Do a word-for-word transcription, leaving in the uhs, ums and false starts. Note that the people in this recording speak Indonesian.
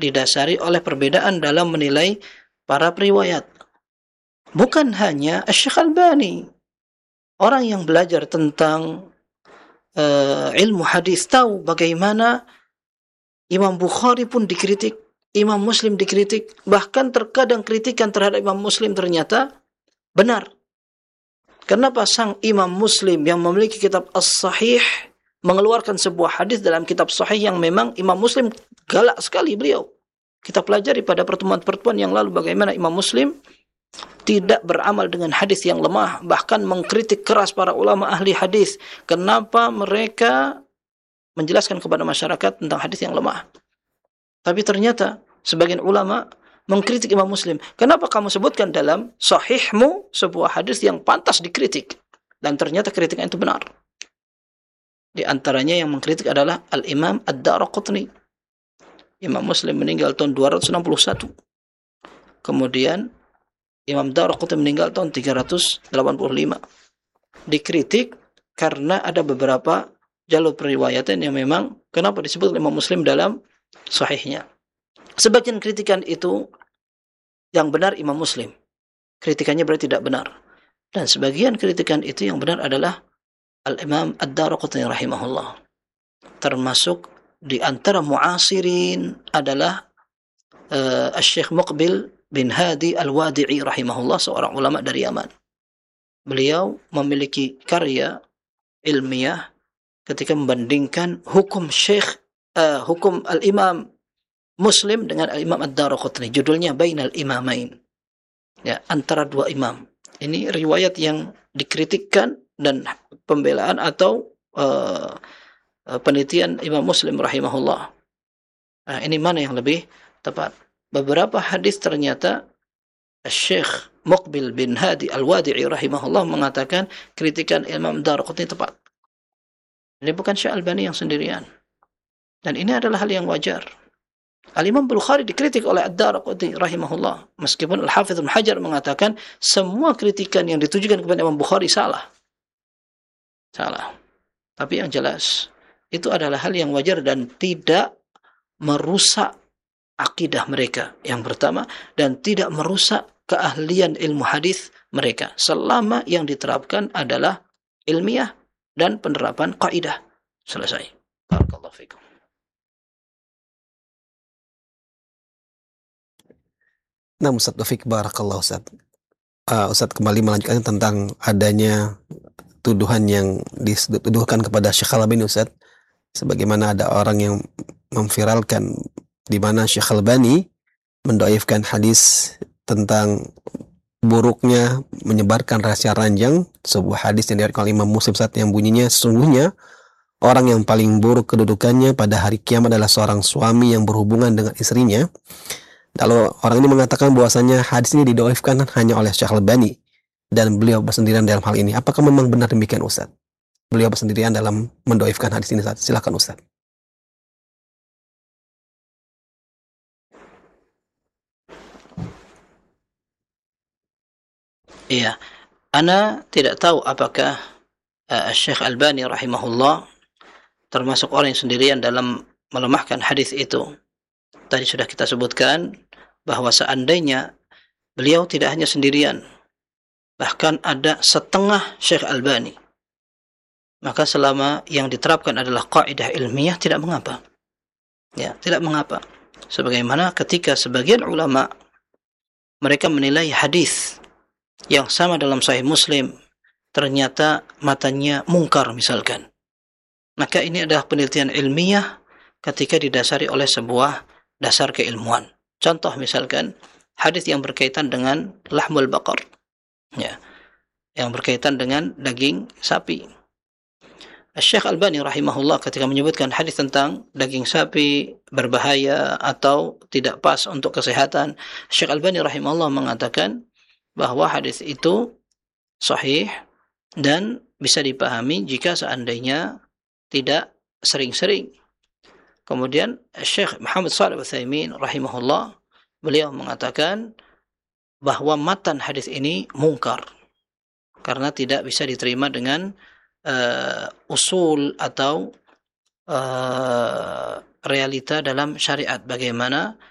didasari oleh perbedaan dalam menilai para periwayat. Bukan hanya Syekh Albani. Orang yang belajar tentang uh, ilmu hadis tahu bagaimana Imam Bukhari pun dikritik, Imam Muslim dikritik, bahkan terkadang kritikan terhadap Imam Muslim ternyata benar. Kenapa sang Imam Muslim yang memiliki kitab As-Sahih mengeluarkan sebuah hadis dalam kitab Sahih yang memang Imam Muslim galak sekali beliau. Kita pelajari pada pertemuan-pertemuan yang lalu bagaimana Imam Muslim tidak beramal dengan hadis yang lemah, bahkan mengkritik keras para ulama ahli hadis. Kenapa mereka menjelaskan kepada masyarakat tentang hadis yang lemah? Tapi ternyata sebagian ulama mengkritik Imam Muslim. Kenapa kamu sebutkan dalam sahihmu sebuah hadis yang pantas dikritik? Dan ternyata kritikan itu benar. Di antaranya yang mengkritik adalah Al-Imam Ad-Daraqutni. Imam Muslim meninggal tahun dua ratus enam puluh satu. Kemudian Imam Daraqutni meninggal tahun tiga ratus delapan puluh lima. Dikritik karena ada beberapa jalur periwayatan yang memang kenapa disebut Imam Muslim dalam sahihnya. Sebagian kritikan itu yang benar Imam Muslim. Kritikannya berarti tidak benar. Dan sebagian kritikan itu yang benar adalah Al-Imam Ad-Daraqutni rahimahullah. Termasuk di antara muasirin adalah uh, Syekh Muqbil bin Hadi Al-Wadi'i rahimahullah, seorang ulama dari Yaman. Beliau memiliki karya ilmiah ketika membandingkan hukum Syekh uh, hukum Al-Imam Muslim dengan Al-Imam Ad-Daraqutni. Judulnya Bainal Imamain. Ya, antara dua imam. Ini riwayat yang dikritikkan dan pembelaan atau uh, penelitian Imam Muslim rahimahullah. Nah, ini mana yang lebih tepat? Beberapa hadis ternyata Syekh Muqbil bin Hadi Al-Wadi'i rahimahullah mengatakan kritikan Imam Daraqutni tepat. Ini bukan Syekh Albani yang sendirian. Dan ini adalah hal yang wajar. Al-Imam Bukhari dikritik oleh Ad-Daraqutni rahimahullah. Meskipun Al-Hafidz Ibnu Hajar mengatakan semua kritikan yang ditujukan kepada Imam Bukhari salah. Salah. Tapi yang jelas, itu adalah hal yang wajar dan tidak merusak akidah mereka yang pertama, dan tidak merusak keahlian ilmu hadis mereka selama yang diterapkan adalah ilmiah dan penerapan kaidah. Selesai. Barakallahu fikum. Nah, Ustaz Taufik, barakallahu Ustaz. Uh, Ustaz kembali melanjutkan tentang adanya tuduhan yang dituduhkan kepada Syekh Al-Albani, Ustaz. Sebagaimana ada orang yang memviralkan di mana Syekh Al-Albani mendoifkan hadis tentang buruknya menyebarkan rahasia ranjang, sebuah hadis yang diriwayatkan oleh Imam Muslim saat yang bunyinya, sesungguhnya orang yang paling buruk kedudukannya pada hari kiamat adalah seorang suami yang berhubungan dengan istrinya. Lalu orang ini mengatakan bahwasanya hadis ini didoifkan hanya oleh Syekh Al-Albani dan beliau bersendirian dalam hal ini. Apakah memang benar demikian, Ustaz? Beliau bersendirian dalam mendoifkan hadis ini, Ustaz. Silakan, Ustaz. Iya, ana tidak tahu apakah uh, Syekh Albani rahimahullah termasuk orang yang sendirian dalam melemahkan hadis itu. Tadi sudah kita sebutkan bahwa seandainya beliau tidak hanya sendirian, bahkan ada setengah Syekh Albani, maka selama yang diterapkan adalah kaidah ilmiah tidak mengapa. Ya, tidak mengapa. Sebagaimana ketika sebagian ulama mereka menilai hadis yang sama dalam Sahih Muslim ternyata matanya mungkar misalkan, maka ini adalah penelitian ilmiah ketika didasari oleh sebuah dasar keilmuan. Contoh misalkan hadis yang berkaitan dengan lahmul baqar, ya, yang berkaitan dengan daging sapi. Syekh Albani rahimahullah ketika menyebutkan hadis tentang daging sapi berbahaya atau tidak pas untuk kesehatan, Syekh Albani rahimahullah mengatakan bahwa hadis itu sahih dan bisa dipahami jika seandainya tidak sering-sering. Kemudian Syekh Muhammad Shalih Al-Utsaimin rahimahullah, beliau mengatakan bahwa matan hadis ini mungkar karena tidak bisa diterima dengan uh, usul atau uh, realita dalam syariat, bagaimana